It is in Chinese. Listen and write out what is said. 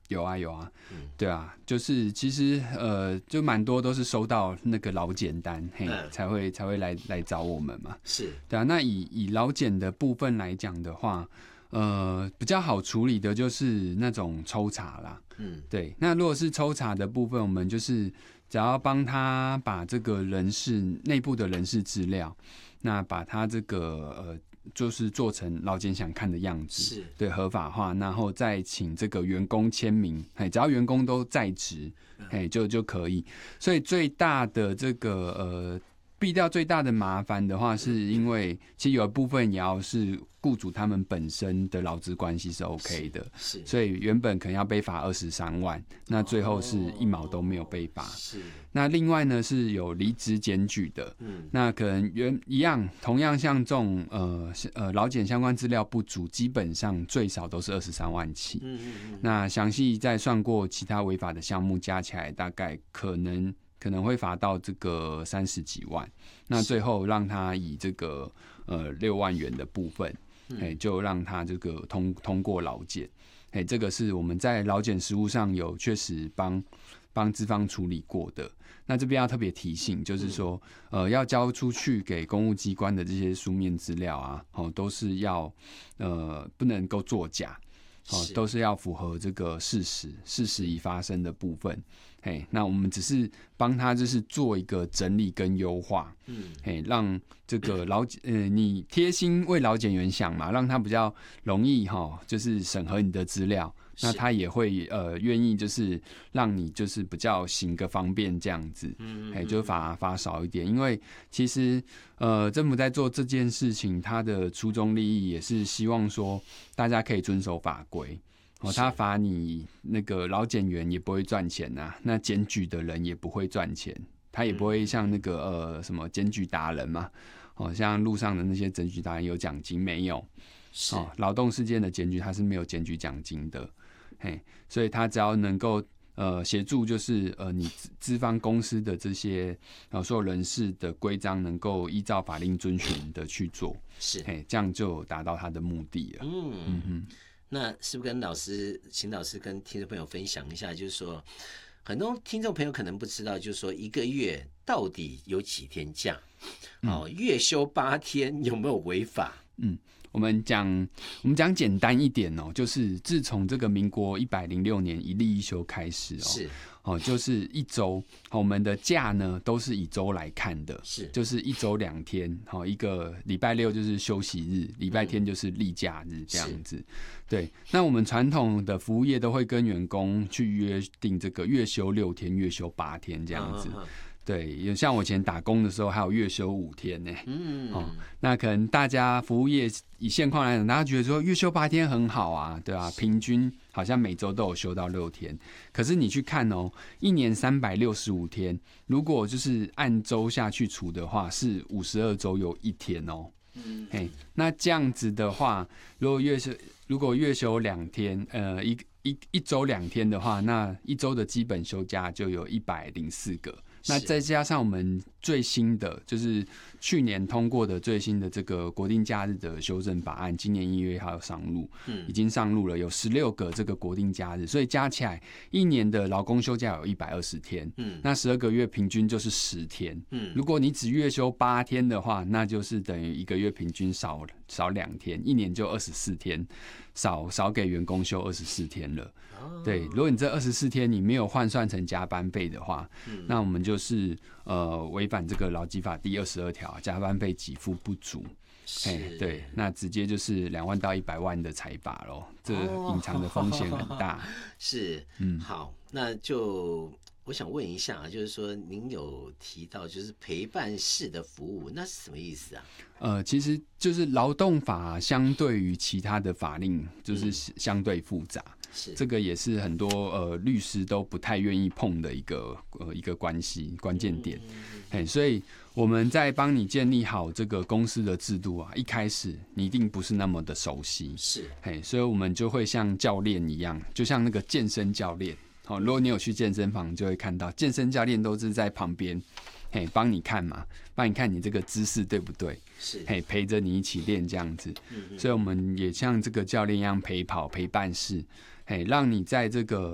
有啊有啊，对啊，就是其实就蛮多都是收到那个劳检单，嘿，才会来找我们嘛。 是， 对啊。那以劳检的部分来讲的话，比较好处理的就是那种抽查啦。对。那如果是抽查的部分，我们就是只要帮他把这个内部的人事资料，那把他这个就是做成劳检想看的样子，对，合法化，然后再请这个员工签名，只要员工都在职，就可以。所以最大的这个避掉最大的麻烦的话，是因为其实有一部分也要是雇主他们本身的劳资关系是 OK 的，所以原本可能要被罚23万，那最后是1毛都没有被罚。那另外呢是有离职检举的，那可能同样像这种劳检相关资料不足，基本上最少都是23万起。那详细再算过其他违法的项目加起来，大概可能会罚到这个30几万，那最后让他以这个6万元的部分，就让他这个通过劳检。这个是我们在劳检实务上有确实帮资方处理过的。那这边要特别提醒，就是说要交出去给公务机关的这些书面资料啊，都是要不能够作假。都是要符合这个事实已发生的部分。那我们只是帮他就是做一个整理跟优化，让这个你贴心为劳检员想嘛，让他比较容易就是审核你的资料，那他也会愿意就是让你就是比较行个方便这样子，就罚少一点。因为其实政府在做这件事情，他的初衷利益也是希望说大家可以遵守法规。他罚你那个劳检员也不会赚钱啊，那检举的人也不会赚钱，他也不会像那个什么检举达人嘛，像路上的那些检举达人有奖金没有？劳动事件的检举他是没有检举奖金的，所以他只要能够协助，就是你资方公司的这些所有人事的规章能够依照法令遵循的去做，这样就达到他的目的了。 那是不是请老师跟听众朋友分享一下，就是说很多听众朋友可能不知道，就是说一个月到底有几天假？月休8天有没有违法？ 我们讲简单一点就是自从这个民国106年一例一休开始就是一周，我们的假呢都是以周来看的，就是一周2天，一个礼拜六就是休息日，礼拜天就是例假日这样子。对，那我们传统的服务业都会跟员工去约定这个月休6天、月休8天这样子。对，有像我以前打工的时候，还有月休5天呢。那可能大家服务业以现况来讲，大家觉得说月休8天很好啊，对吧？平均好像每周都有休到6天。可是你去看一年365天，如果就是按周下去除的话，是52周有1天哦。那这样子的话，如果月休2天，一周2天的话，那一周的基本休假就有104个。那再加上我们最新的，就是去年通过的最新的这个国定假日的修正法案，今年1月还有上路，已经上路了，有16个这个国定假日，所以加起来一年的劳工休假有120天，那12个月平均就是10天，如果你只月休8天的话，那就是等于1个月平均少2天，一年就24天，少给员工休24天了。对，如果你这24天你没有换算成加班费的话，那我们就是违反这个劳基法第22条，加班费给付不足。对，那直接就是2万到100万的裁罚咯，这隐藏的风险很大。 好，那就我想问一下，就是说您有提到就是陪伴式的服务，那是什么意思啊？ 其实就是劳动法相对于其他的法令就是相对复杂，这个也是很多律师都不太愿意碰的一个关键点。所以我们在帮你建立好这个公司的制度啊，一开始你一定不是那么的熟悉，所以我们就会像教练一样，就像那个健身教练。如果你有去健身房，就会看到健身教练都是在旁边，帮你看嘛，帮你看你这个姿势对不对？陪着你一起练这样子。所以我们也像这个教练一样陪跑陪伴式，让你在这个